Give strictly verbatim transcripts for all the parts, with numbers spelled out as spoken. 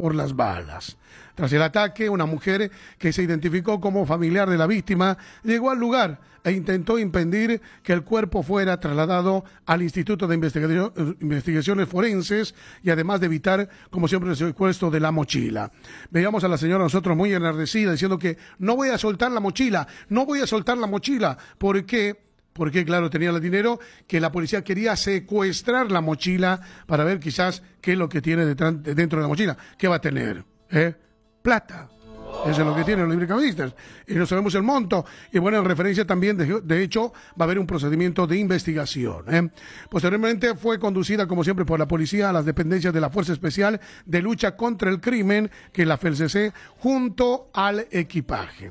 por las balas. Tras el ataque, una mujer que se identificó como familiar de la víctima llegó al lugar e intentó impedir que el cuerpo fuera trasladado al Instituto de Investigación, Investigaciones Forenses y además de evitar, como siempre, el secuestro de la mochila. Veíamos a la señora nosotros muy enardecida diciendo que no voy a soltar la mochila, no voy a soltar la mochila, porque... porque, claro, tenía el dinero, que la policía quería secuestrar la mochila para ver quizás qué es lo que tiene detrás, dentro de la mochila. ¿Qué va a tener? ¿Eh? Plata. Eso es lo que tienen los librecambistas. Y no sabemos el monto. Y bueno, en referencia también, de, de hecho, va a haber un procedimiento de investigación. ¿eh? Posteriormente fue conducida, como siempre, por la policía a las dependencias de la Fuerza Especial de Lucha contra el Crimen, que es la F E L C C, junto al equipaje.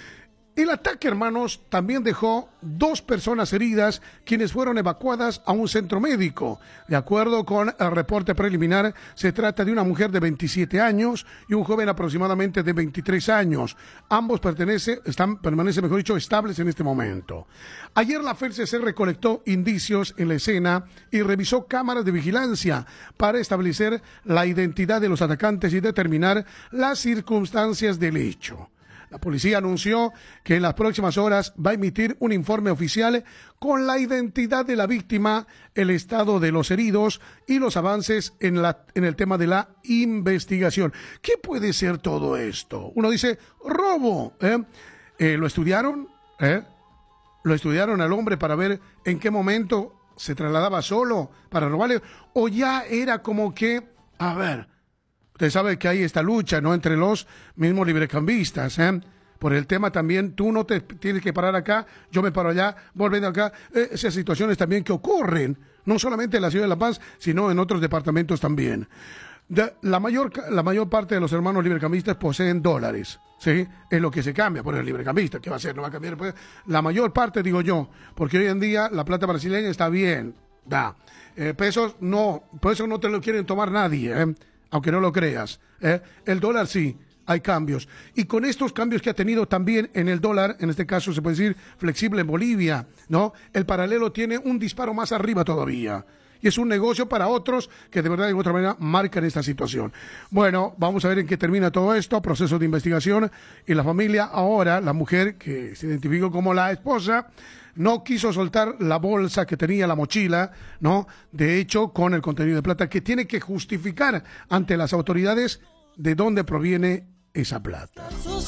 El ataque, hermanos, también dejó dos personas heridas, quienes fueron evacuadas a un centro médico. De acuerdo con el reporte preliminar, se trata de una mujer de veintisiete años y un joven aproximadamente de veintitrés años. Ambos pertenece, están, permanecen, mejor dicho, estables en este momento. Ayer la F E L C C recolectó indicios en la escena y revisó cámaras de vigilancia para establecer la identidad de los atacantes y determinar las circunstancias del hecho. La policía anunció que en las próximas horas va a emitir un informe oficial con la identidad de la víctima, el estado de los heridos y los avances en, la, en el tema de la investigación. ¿Qué puede ser todo esto? Uno dice, robo. ¿eh? Eh, ¿Lo estudiaron? ¿Eh? ¿Lo estudiaron al hombre para ver en qué momento se trasladaba solo para robarle? ¿O ya era como que, a ver... Usted sabe que hay esta lucha, ¿no?, entre los mismos librecambistas, ¿eh? Por el tema también, tú no te tienes que parar acá, yo me paro allá, volviendo acá. Eh, esas situaciones también que ocurren, no solamente en la ciudad de La Paz, sino en otros departamentos también. De, la, mayor, la mayor parte de los hermanos librecambistas poseen dólares, ¿sí? Es lo que se cambia por el librecambista. ¿Qué va a hacer? ¿No va a cambiar? Pues, la mayor parte, digo yo, porque hoy en día la plata brasileña está bien, da. Eh, pesos no, pesos no te lo quieren tomar nadie, ¿eh? Aunque no lo creas, ¿eh? El dólar sí, hay cambios. Y con estos cambios que ha tenido también en el dólar, en este caso se puede decir flexible en Bolivia, ¿no? El paralelo tiene un disparo más arriba todavía. Y es un negocio para otros que de verdad de otra manera marcan esta situación. Bueno, vamos a ver en qué termina todo esto, proceso de investigación. Y la familia ahora, la mujer que se identificó como la esposa, no quiso soltar la bolsa que tenía, la mochila, ¿no? De hecho, con el contenido de plata, que tiene que justificar ante las autoridades de dónde proviene esa plata.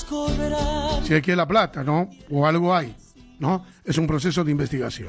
Si hay que la plata, ¿no? O algo hay, ¿no? Es un proceso de investigación.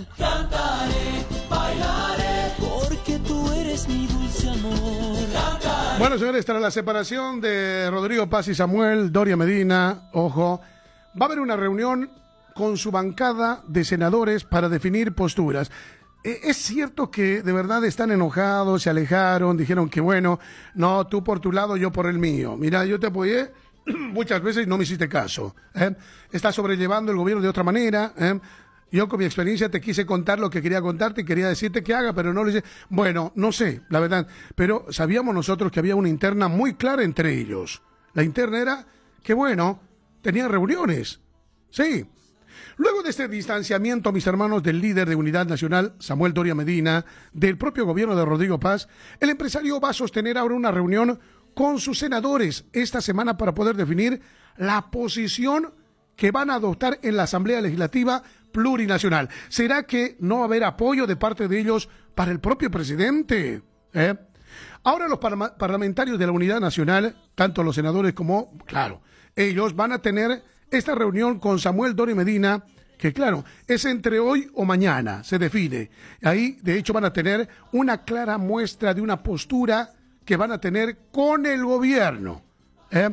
Cantaré, bailaré, porque tú eres mi dulce amor. Cantaré. Bueno, señores, tras la separación de Rodrigo Paz y Samuel, Doria Medina, ojo, va a haber una reunión con su bancada de senadores para definir posturas. Eh, es cierto que de verdad están enojados, se alejaron, dijeron que bueno, no, tú por tu lado, yo por el mío. Mira, yo te apoyé muchas veces y no me hiciste caso. ¿eh? Estás sobrellevando el gobierno de otra manera. ¿eh? Yo con mi experiencia te quise contar lo que quería contarte y quería decirte que haga, pero no lo hice. Bueno, no sé, la verdad. Pero sabíamos nosotros que había una interna muy clara entre ellos. La interna era que bueno, tenían reuniones. Sí. Luego de este distanciamiento, mis hermanos, del líder de Unidad Nacional, Samuel Doria Medina, del propio gobierno de Rodrigo Paz, el empresario va a sostener ahora una reunión con sus senadores esta semana para poder definir la posición que van a adoptar en la Asamblea Legislativa Plurinacional. ¿Será que no va a haber apoyo de parte de ellos para el propio presidente? ¿Eh? Ahora los par- parlamentarios de la Unidad Nacional, tanto los senadores como, claro, ellos van a tener esta reunión con Samuel Doria Medina, que claro, es entre hoy o mañana, se define. Ahí, de hecho, van a tener una clara muestra de una postura que van a tener con el gobierno. ¿eh?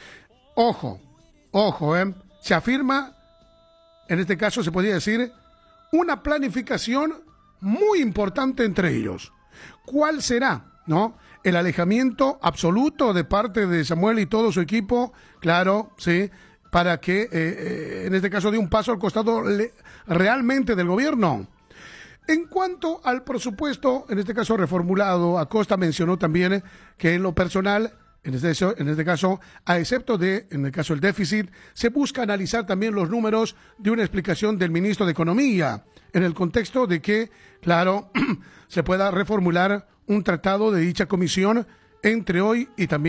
Ojo, ojo, ¿eh? Se afirma, en este caso se podría decir, una planificación muy importante entre ellos. ¿Cuál será, no? El alejamiento absoluto de parte de Samuel y todo su equipo, claro, sí, para que, eh, eh, en este caso, dé un paso al costado le, realmente del gobierno. En cuanto al presupuesto, en este caso reformulado, Acosta mencionó también que en lo personal, en este, en este caso, a excepto de, en el caso del déficit, se busca analizar también los números de una explicación del ministro de Economía, en el contexto de que, claro, se pueda reformular un tratado de dicha comisión entre hoy y también